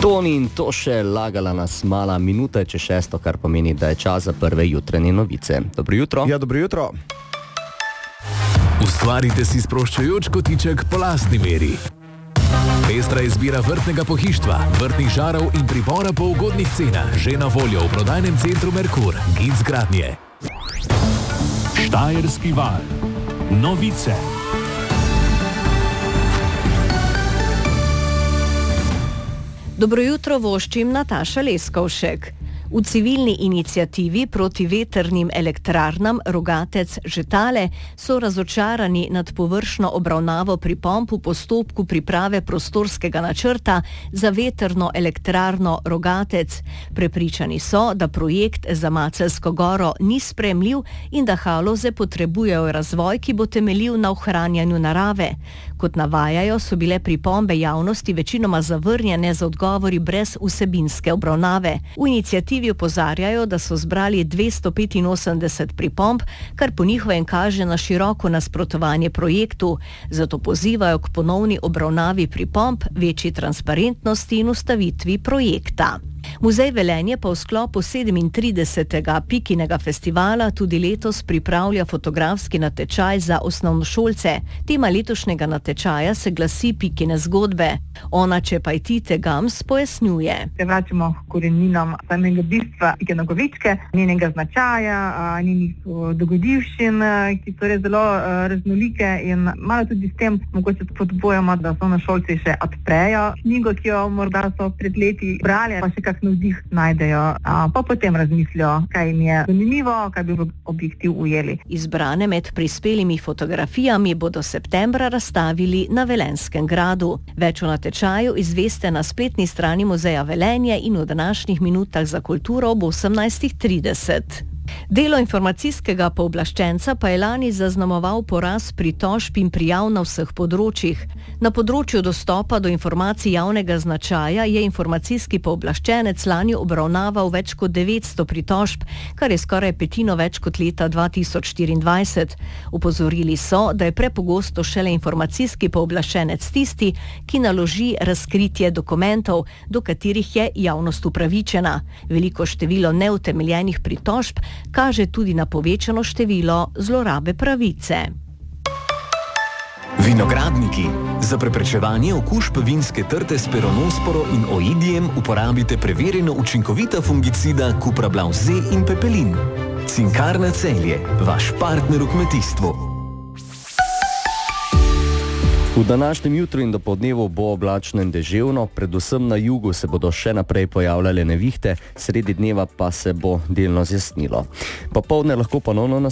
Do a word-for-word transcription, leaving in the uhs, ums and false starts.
Toni in to še lagala nas mala minuta če šesto, kar pomeni, da je čas za prve jutranje novice. Dobro jutro. Ja, dobro jutro. Ustvarite si sproščajoč kotiček po lastni meri. Pestra izbira vrtnega pohištva, vrtnih žarov in pripora po ugodnih cenah. Že na voljo v prodajnem centru Merkur, Gic Gradnje. Štajerski val. Novice. Dobro jutro voščim Nataša Leskovšek. V civilni inicijativi proti vetrnim elektrarnam Rogatec Žetale so razočarani nad površno obravnavo pripomb v postopku priprave prostorskega načrta za vetrno elektrarno Rogatec. Prepričani so, da projekt za Maceljsko goro ni sprejemljiv in da Haloze potrebujejo razvoj, ki bo temeljil na ohranjanju narave. Kot navajajo, so bile pripombe javnosti večinoma zavrnjene z odgovori brez vsebinske obravnave. V inicijativi opozarjajo, da so zbrali dvesto petinosemdeset pripomb, kar po njihovem kaže na široko nasprotovanje projektu. Zato pozivajo k ponovni obravnavi pripomb, večji transparentnosti in ustavitvi projekta. Muzej Velenje pa v sklopu sedemintridesetega Pikinega festivala tudi letos pripravlja fotografski natečaj za osnovnošolce. Tema letošnjega natečaja se glasi Pikine zgodbe. Ona Čepajtite Gams pojasnjuje. Se vračamo koreninam samega bistva Pike Nogavičke, njenega značaja, njenih dogodivščin, ki so res zelo raznolike in malo tudi s tem mogoče spodbujamo, da osnovnošolci še odprejo knjigo, ki jo morda so pred leti brali, pa še kak navdih najdejo, pa potem razmislijo, kaj jim je zanimivo, kaj bi v objektiv ujeli. Izbrane med prispelimi fotografijami bodo septembra razstavili na Velenskem gradu. Več o natečaju izveste na spletni strani Muzeja Velenje in v današnjih minutah za kulturo ob osemnajstih trideset. Delo informacijskega pooblaščenca pa je lani zaznamoval porast pritožb in prijav na vseh področjih. Na področju dostopa do informacij javnega značaja je informacijski pooblaščenec lani obravnaval več kot devetsto pritožb, kar je skoraj petino več kot leta dva tisoč štiriindvajset. Upozorili so, da je prepogosto šele informacijski pooblaščenec tisti, ki naloži razkritje dokumentov, do katerih je javnost upravičena. Veliko število neutemeljenih pritožb kaže tudi na povečano število zlorabe pravice. Vinogradniki. Za preprečevanje okužb vinske trte s peronosporo in oidijem uporabite preverjeno učinkovita fungicida Cuprablav Z in Pepelin. Cinkarna Celje, vaš partner v kmetijstvu. V današnjem jutru in dopoldnevu bo oblačno in deževno, predvsem na jugu se bodo še naprej pojavljale nevihte, sredi dneva pa se bo delno zjasnilo. Popoldne lahko ponovno